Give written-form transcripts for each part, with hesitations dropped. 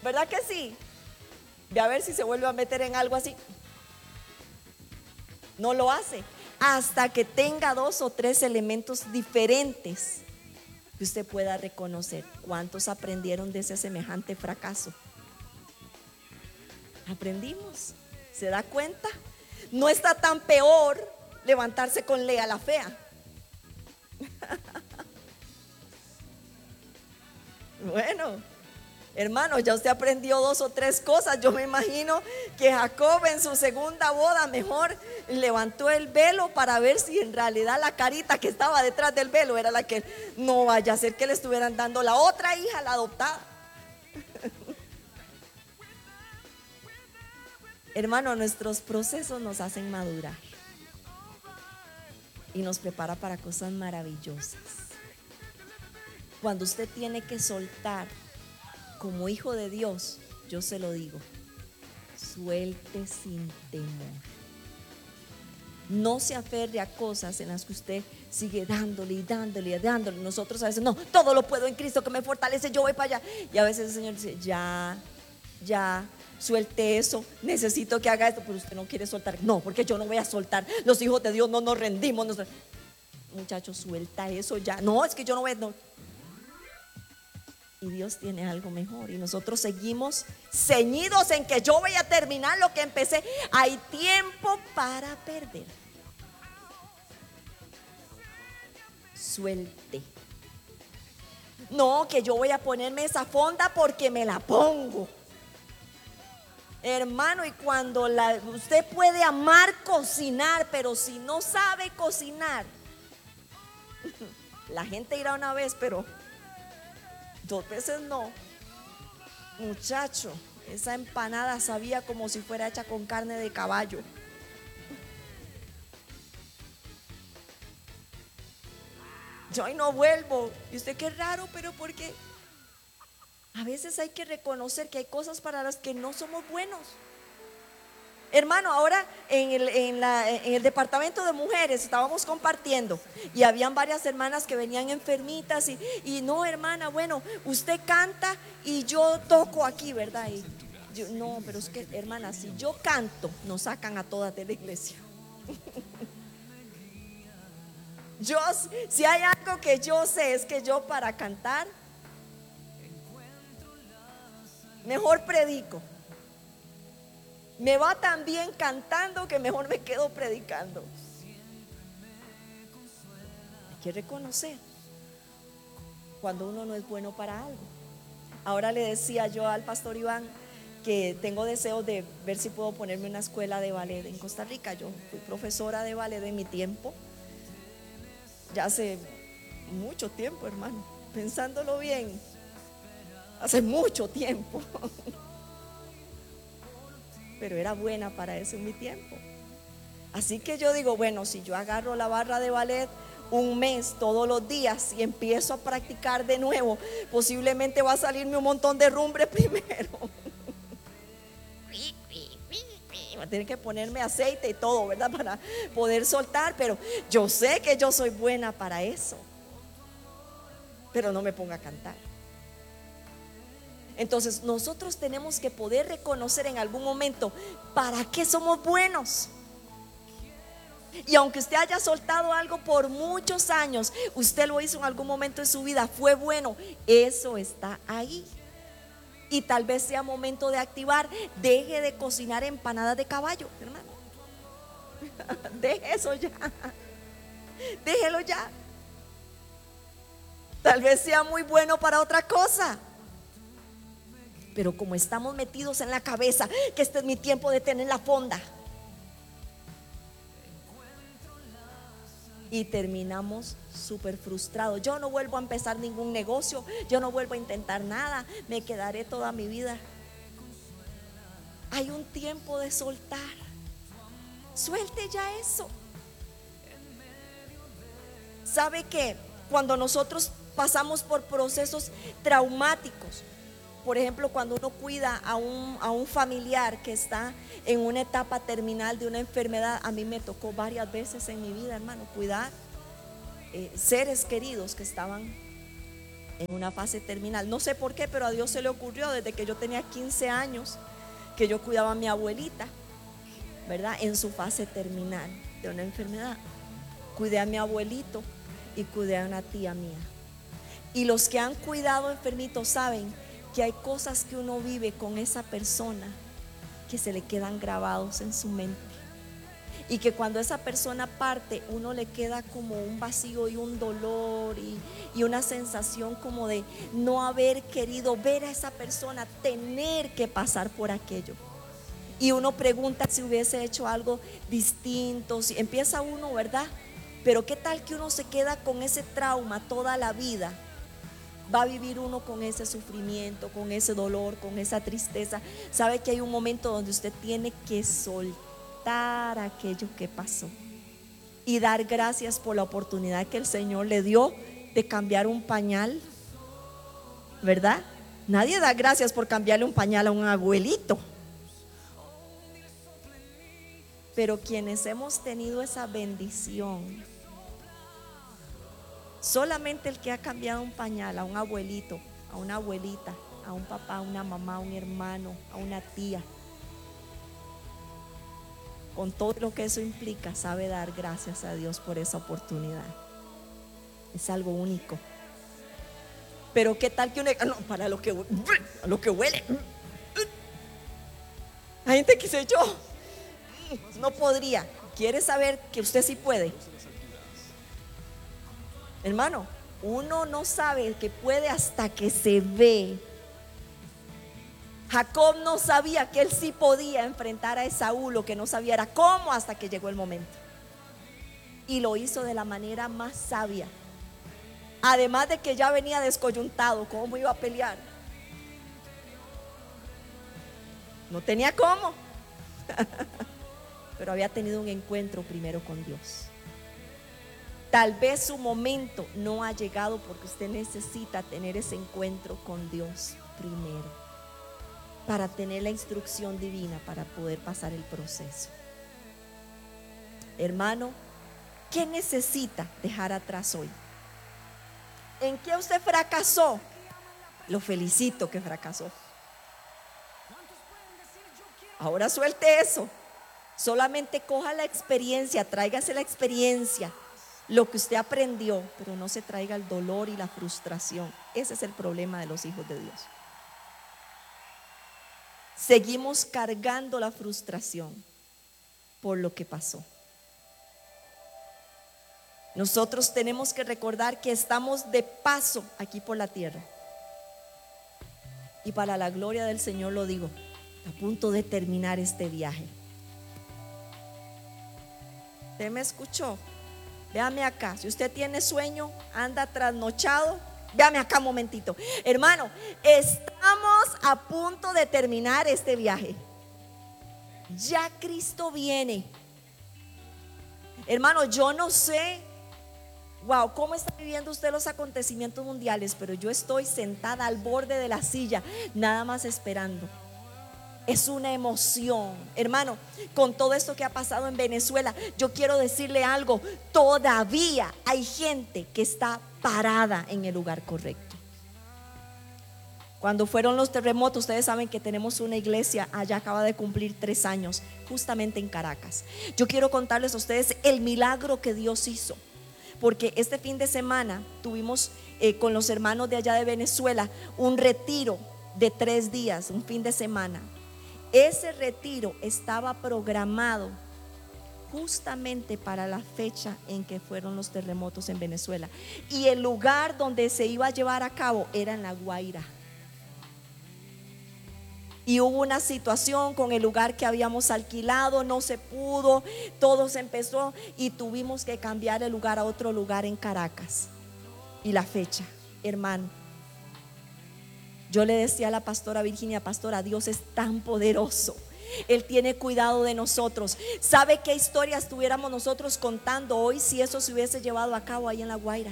¿Verdad que sí? Ve a ver si se vuelve a meter en algo así. No lo hace hasta que tenga 2 o 3 elementos diferentes que usted pueda reconocer. ¿Cuántos aprendieron de ese semejante fracaso? Aprendimos. ¿Se da cuenta? No está tan peor levantarse con Lea la fea. Bueno, hermano, ya usted aprendió 2 o 3 cosas. Yo me imagino que Jacob en su segunda boda mejor levantó el velo para ver si en realidad la carita que estaba detrás del velo era la que, no vaya a ser que le estuvieran dando la otra hija, la adoptada. Hermano, nuestros procesos nos hacen madurar y nos prepara para cosas maravillosas. Cuando usted tiene que soltar como hijo de Dios, yo se lo digo, suelte sin temor. No se aferre a cosas en las que usted sigue dándole y dándole y dándole. Nosotros a veces, no, todo lo puedo en Cristo que me fortalece, yo voy para allá. Y a veces el Señor dice, ya, suelte eso, necesito que haga esto, pero usted no quiere soltar. No, porque yo no voy a soltar. Los hijos de Dios no nos rendimos. Muchachos, suelta eso ya. No, es que yo no voy a... No. Y Dios tiene algo mejor y nosotros seguimos ceñidos en que yo voy a terminar lo que empecé. Hay tiempo para perder. Suelte. No, que yo voy a ponerme esa fonda porque me la pongo. Hermano, y cuando usted puede amar cocinar, pero si no sabe cocinar, la gente irá una vez, pero 2 veces no. Muchacho, esa empanada sabía como si fuera hecha con carne de caballo. Yo ahí no vuelvo. Y usted, qué raro, pero ¿por qué? A veces hay que reconocer que hay cosas para las que no somos buenos. Hermano, ahora en el departamento de mujeres estábamos compartiendo y habían varias hermanas que venían enfermitas y no, hermana, bueno, usted canta y yo toco aquí, ¿verdad? Y yo, no, pero es que, hermana, si yo canto, nos sacan a todas de la iglesia. Yo, si hay algo que yo sé, es que yo para cantar, mejor predico. Me va tan bien cantando que mejor me quedo predicando. Hay que reconocer cuando uno no es bueno para algo. Ahora le decía yo al pastor Iván que tengo deseo de ver si puedo ponerme una escuela de ballet en Costa Rica. Yo fui profesora de ballet en mi tiempo, ya hace mucho tiempo, hermano, pensándolo bien, hace mucho tiempo. Pero era buena para eso en mi tiempo. Así que yo digo, bueno, si yo agarro la barra de ballet un mes todos los días y empiezo a practicar de nuevo, posiblemente va a salirme un montón de rumbre primero. Va a tener que ponerme aceite y todo, ¿verdad? Para poder soltar, pero yo sé que yo soy buena para eso. Pero no me ponga a cantar. Entonces nosotros tenemos que poder reconocer en algún momento para qué somos buenos. Y aunque usted haya soltado algo por muchos años, usted lo hizo en algún momento de su vida, fue bueno, eso está ahí. Y tal vez sea momento de activar. Deje de cocinar empanadas de caballo, hermano. Deje eso ya. Déjelo ya. Tal vez sea muy bueno para otra cosa. Pero como estamos metidos en la cabeza que este es mi tiempo de tener la fonda, y terminamos súper frustrados. Yo no vuelvo a empezar ningún negocio, yo no vuelvo a intentar nada, me quedaré toda mi vida. Hay un tiempo de soltar. Suelte ya eso. ¿Sabe qué? Cuando nosotros pasamos por procesos traumáticos, por ejemplo, cuando uno cuida a un familiar que está en una etapa terminal de una enfermedad, a mí me tocó varias veces en mi vida, hermano, cuidar seres queridos que estaban en una fase terminal. No sé por qué, pero a Dios se le ocurrió desde que yo tenía 15 años que yo cuidaba a mi abuelita, ¿verdad? En su fase terminal de una enfermedad. Cuidé a mi abuelito y cuidé a una tía mía. Y los que han cuidado enfermitos saben que hay cosas que uno vive con esa persona que se le quedan grabados en su mente. Y que cuando esa persona parte, uno le queda como un vacío y un dolor y una sensación como de no haber querido ver a esa persona, tener que pasar por aquello. Y uno pregunta si hubiese hecho algo distinto, si empieza uno, ¿verdad? Pero qué tal que uno se queda con ese trauma toda la vida. Va a vivir uno con ese sufrimiento, con ese dolor, con esa tristeza. Sabe que hay un momento donde usted tiene que soltar aquello que pasó y dar gracias por la oportunidad que el Señor le dio de cambiar un pañal, ¿verdad? Nadie da gracias por cambiarle un pañal a un abuelito. Pero quienes hemos tenido esa bendición, solamente el que ha cambiado un pañal a un abuelito, a una abuelita, a un papá, a una mamá, a un hermano, a una tía, con todo lo que eso implica, sabe dar gracias a Dios por esa oportunidad. Es algo único. Pero qué tal que uno, no, para lo que huele. Hay gente que dice, yo no podría. ¿Quiere saber que usted sí puede? Hermano, uno no sabe que puede hasta que se ve. Jacob no sabía que él sí podía enfrentar a Esaú. Lo que no sabía era cómo, hasta que llegó el momento. Y lo hizo de la manera más sabia. Además de que ya venía descoyuntado, ¿cómo iba a pelear? No tenía cómo. Pero había tenido un encuentro primero con Dios. Tal vez su momento no ha llegado porque usted necesita tener ese encuentro con Dios primero, para tener la instrucción divina, para poder pasar el proceso. Hermano, ¿qué necesita dejar atrás hoy? ¿En qué usted fracasó? Lo felicito que fracasó. Ahora suelte eso. Solamente coja la experiencia, tráigase la experiencia, lo que usted aprendió, pero no se traiga el dolor y la frustración. Ese es el problema de los hijos de Dios. Seguimos cargando la frustración por lo que pasó. Nosotros tenemos que recordar que estamos de paso aquí por la tierra. Y para la gloria del Señor lo digo, a punto de terminar este viaje. ¿Usted me escuchó? Véame acá. Si usted tiene sueño, anda trasnochado, véame acá un momentito. Hermano, estamos a punto de terminar este viaje. Ya Cristo viene. Hermano, yo no sé, wow, cómo está viviendo usted los acontecimientos mundiales, pero yo estoy sentada al borde de la silla, nada más esperando. Es una emoción, hermano, con todo esto que ha pasado en Venezuela. Yo quiero decirle algo, todavía hay gente que está parada en el lugar correcto. Cuando fueron los terremotos, ustedes saben que tenemos una iglesia allá, acaba de cumplir 3 años, justamente en Caracas. Yo quiero contarles a ustedes el milagro que Dios hizo, porque este fin de semana tuvimos con los hermanos de allá de Venezuela un retiro de 3 días, un fin de semana. Ese retiro estaba programado justamente para la fecha en que fueron los terremotos en Venezuela, y el lugar donde se iba a llevar a cabo era en La Guaira. Y hubo una situación con el lugar que habíamos alquilado, no se pudo, todo se empezó y tuvimos que cambiar el lugar a otro lugar en Caracas. Y la fecha, hermano, yo le decía a la pastora Virginia, pastora, Dios es tan poderoso, Él tiene cuidado de nosotros. ¿Sabe qué historia estuviéramos nosotros contando hoy si eso se hubiese llevado a cabo ahí en La Guaira?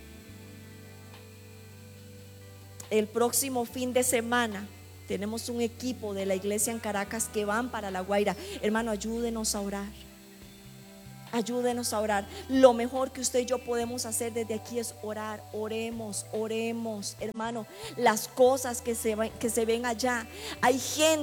El próximo fin de semana tenemos un equipo de la iglesia en Caracas que van para La Guaira. Hermano, ayúdenos a orar. Ayúdenos a orar. Lo mejor que usted y yo podemos hacer desde aquí es orar. Oremos, oremos, hermano. Las cosas que se ven allá. Hay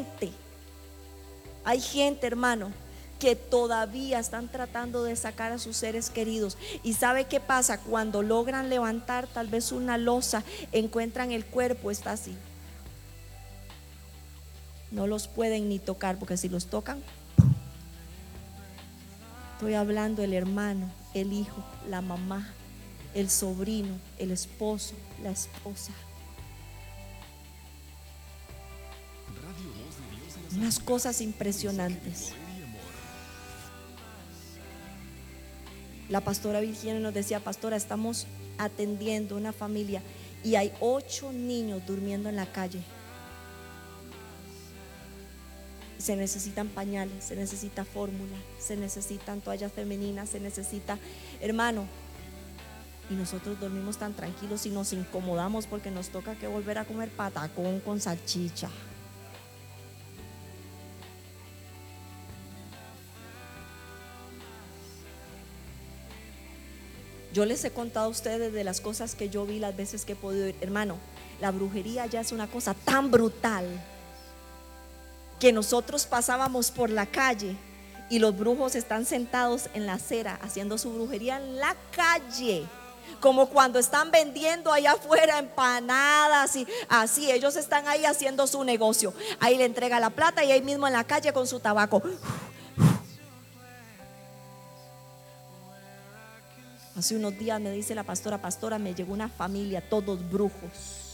gente, hermano, que todavía están tratando de sacar a sus seres queridos. ¿Y sabe qué pasa? Cuando logran levantar tal vez una losa, encuentran el cuerpo, está así. No los pueden ni tocar, porque si los tocan, estoy hablando el hermano, el hijo, la mamá, el sobrino, el esposo, la esposa. Unas cosas impresionantes. La pastora Virginia nos decía: pastora, estamos atendiendo una familia y hay 8 niños durmiendo en la calle. Se necesitan pañales, se necesita fórmula, se necesitan toallas femeninas, se necesita, hermano. Y nosotros dormimos tan tranquilos y nos incomodamos porque nos toca que volver a comer patacón con salchicha. Yo les he contado a ustedes de las cosas que yo vi las veces que he podido ir. Hermano, la brujería ya es una cosa tan brutal que nosotros pasábamos por la calle y los brujos están sentados en la acera haciendo su brujería en la calle, como cuando están vendiendo allá afuera empanadas y así. Ellos están ahí haciendo su negocio. Ahí le entrega la plata y ahí mismo en la calle con su tabaco. Hace unos días me dice la pastora: pastora, me llegó una familia, todos brujos,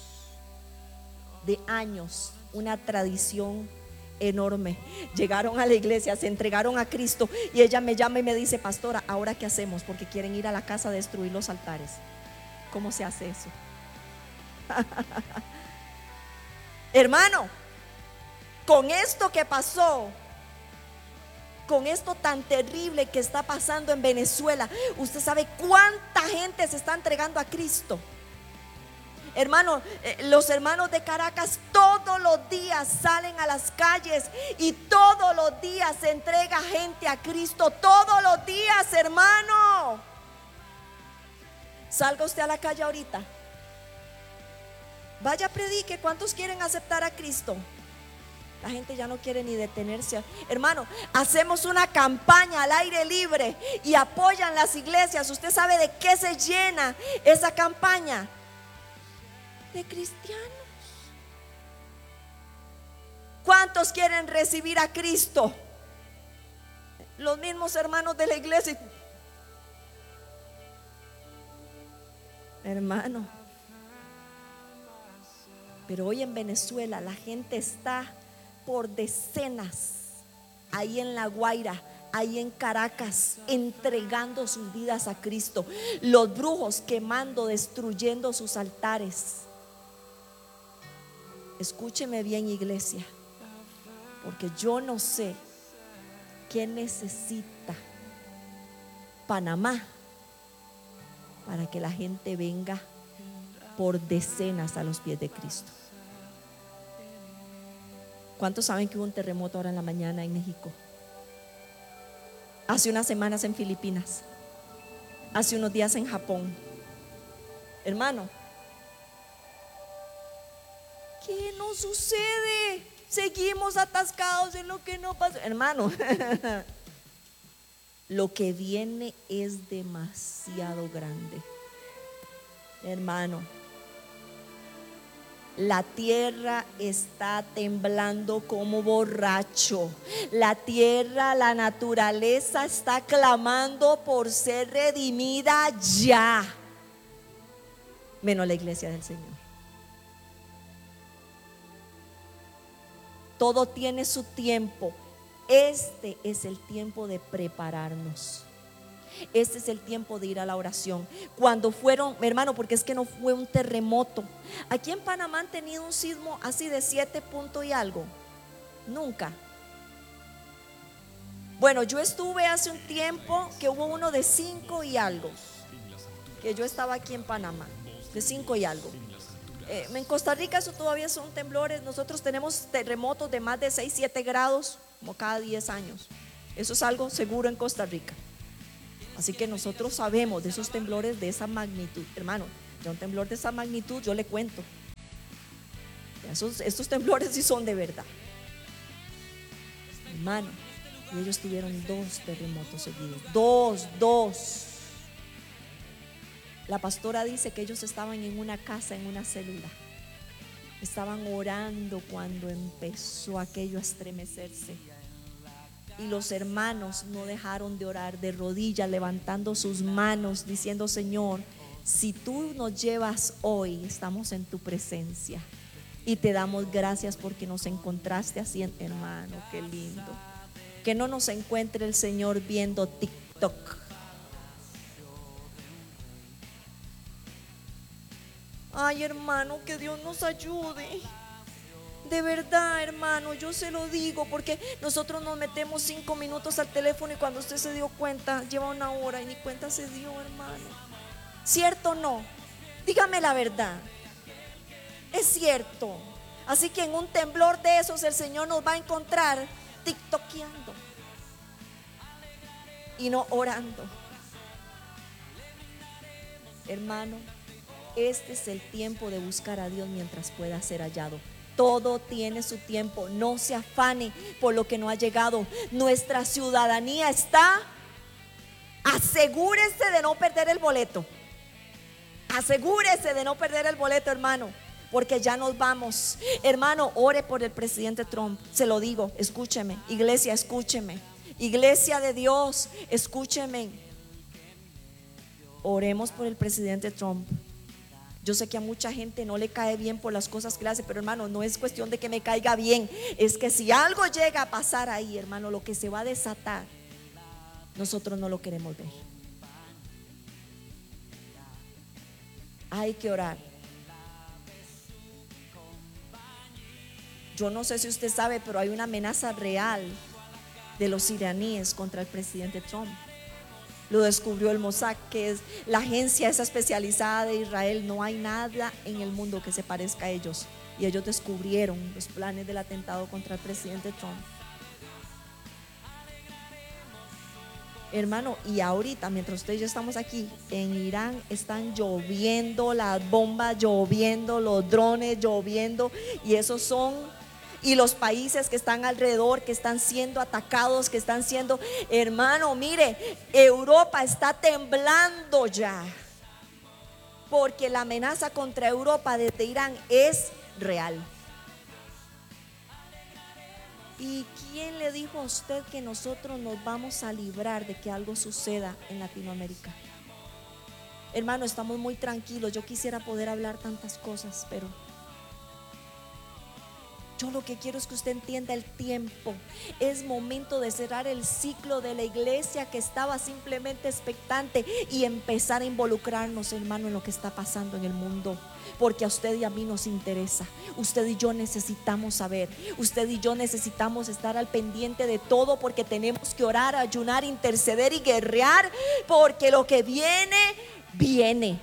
de años, una tradición enorme. Llegaron a la iglesia, se entregaron a Cristo y ella me llama y me dice: pastora, ¿ahora qué hacemos? Porque quieren ir a la casa a destruir los altares. ¿Cómo se hace eso? Hermano, con esto que pasó, con esto tan terrible que está pasando en Venezuela, ¿usted sabe cuánta gente se está entregando a Cristo? Hermano, los hermanos de Caracas todos los días salen a las calles y todos los días se entrega gente a Cristo. Todos los días, hermano. Salga usted a la calle ahorita, vaya, predique. ¿Cuántos quieren aceptar a Cristo? La gente ya no quiere ni detenerse. Hermano, hacemos una campaña al aire libre y apoyan las iglesias. ¿Usted sabe de qué se llena esa campaña? De cristianos. ¿Cuántos quieren recibir a Cristo? Los mismos hermanos de la iglesia. Hermano, pero hoy en Venezuela la gente está por decenas, ahí en La Guaira, ahí en Caracas, entregando sus vidas a Cristo. Los brujos quemando, destruyendo sus altares. Escúcheme bien, iglesia, porque yo no sé qué necesita Panamá para que la gente venga por decenas a los pies de Cristo. ¿Cuántos saben que hubo un terremoto ahora en la mañana en México? Hace unas semanas en Filipinas, hace unos días en Japón. Hermano, ¿qué nos sucede? Seguimos atascados en lo que no pasó. Hermano, lo que viene es demasiado grande. Hermano, la tierra está temblando como borracho. La tierra, la naturaleza está clamando por ser redimida ya. Menos la iglesia del Señor. Todo tiene su tiempo. Este es el tiempo de prepararnos. Este es el tiempo de ir a la oración. Cuando fueron, hermano, porque es que no fue un terremoto. Aquí en Panamá han tenido un sismo así de 7 puntos y algo. Nunca. Bueno, yo estuve hace un tiempo que hubo uno de 5 y algo, que yo estaba aquí en Panamá, de 5 y algo. En Costa Rica eso todavía son temblores. Nosotros tenemos terremotos de más de 6, 7 grados como cada 10 años. Eso es algo seguro en Costa Rica. Así que nosotros sabemos de esos temblores de esa magnitud, hermano. Ya un temblor de esa magnitud, yo le cuento, estos temblores sí son de verdad, hermano. Y ellos tuvieron 2 terremotos seguidos, dos. La pastora dice que ellos estaban en una casa, en una célula, estaban orando cuando empezó aquello a estremecerse. Y los hermanos no dejaron de orar de rodillas, levantando sus manos, diciendo: Señor, si tú nos llevas hoy, estamos en tu presencia y te damos gracias porque nos encontraste así, hermano. Qué lindo. Que no nos encuentre el Señor viendo TikTok. Ay, hermano, que Dios nos ayude. De verdad, hermano, yo se lo digo porque nosotros nos metemos 5 minutos al teléfono y cuando usted se dio cuenta, lleva 1 hora y ni cuenta se dio, hermano. ¿Cierto o no? Dígame la verdad. Es cierto. Así que en un temblor de esos el Señor nos va a encontrar tiktokeando y no orando. Hermano, este es el tiempo de buscar a Dios mientras pueda ser hallado. Todo tiene su tiempo. No se afane por lo que no ha llegado. Nuestra ciudadanía está. Asegúrese de no perder el boleto. Asegúrese de no perder el boleto, hermano, porque ya nos vamos. Hermano, ore por el presidente Trump. Se lo digo, escúcheme. Iglesia, escúcheme. Iglesia de Dios, escúcheme. Oremos por el presidente Trump. Yo sé que a mucha gente no le cae bien por las cosas que le hace, pero hermano, no es cuestión de que me caiga bien. Es que si algo llega a pasar ahí, hermano, lo que se va a desatar, nosotros no lo queremos ver. Hay que orar. Yo no sé si usted sabe, pero hay una amenaza real de los iraníes contra el presidente Trump. Lo descubrió el Mossad, que es la agencia esa especializada de Israel. No hay nada en el mundo que se parezca a ellos. Y ellos descubrieron los planes del atentado contra el presidente Trump. Hermano, y ahorita, mientras ustedes y yo estamos aquí, en Irán están lloviendo las bombas, lloviendo los drones, lloviendo. Y esos son... Y los países que están alrededor, que están siendo atacados, que están siendo, hermano, mire, Europa está temblando ya, porque la amenaza contra Europa desde Irán es real. ¿Y quién le dijo a usted que nosotros nos vamos a librar de que algo suceda en Latinoamérica? Hermano, estamos muy tranquilos. Yo quisiera poder hablar tantas cosas, pero yo lo que quiero es que usted entienda el tiempo. Es momento de cerrar el ciclo de la iglesia que estaba simplemente expectante y empezar a involucrarnos, hermano, en lo que está pasando en el mundo. Porque a usted y a mí nos interesa. Usted y yo necesitamos saber. Usted y yo necesitamos estar al pendiente de todo, porque tenemos que orar, ayunar, interceder y guerrear, porque lo que viene, viene.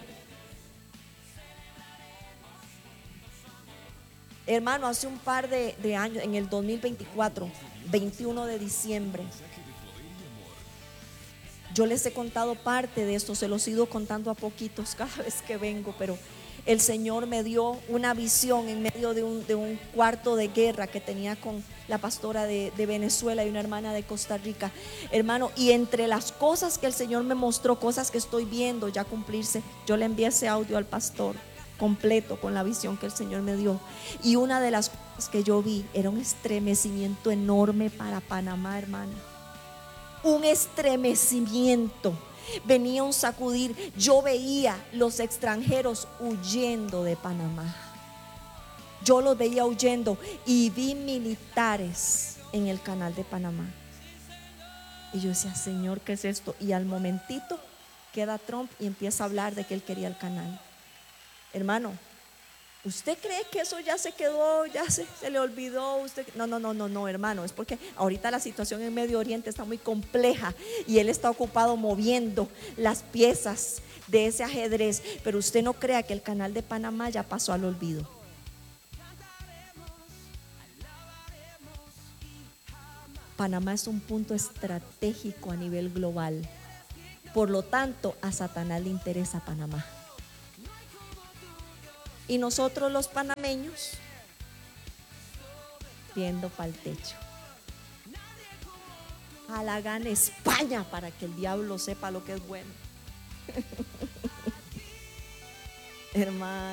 Hermano, hace un par de años, en el 2024, 21 de diciembre, yo les he contado parte de esto, se los he ido contando a poquitos cada vez que vengo, pero el Señor me dio una visión en medio de un cuarto de guerra que tenía con la pastora de Venezuela y una hermana de Costa Rica, hermano. Y entre las cosas que el Señor me mostró, cosas que estoy viendo ya cumplirse, yo le envié ese audio al pastor completo con la visión que el Señor me dio. Y una de las cosas que yo vi era un estremecimiento enorme para Panamá, hermana. Un estremecimiento. Venía un sacudir. Yo veía los extranjeros huyendo de Panamá. Yo los veía huyendo y vi militares en el canal de Panamá. Y yo decía, Señor, ¿qué es esto? Y al momentito queda Trump y empieza a hablar de que él quería el canal. Hermano, ¿usted cree que eso ya se quedó, ya se le olvidó? No, hermano, es porque ahorita la situación en Medio Oriente está muy compleja y él está ocupado moviendo las piezas de ese ajedrez. Pero usted no crea que el canal de Panamá ya pasó al olvido. Panamá es un punto estratégico a nivel global. Por lo tanto, a Satanás le interesa Panamá. Y nosotros los panameños viendo para el techo. Ojalá gane España para que el diablo sepa lo que es bueno. Hermano.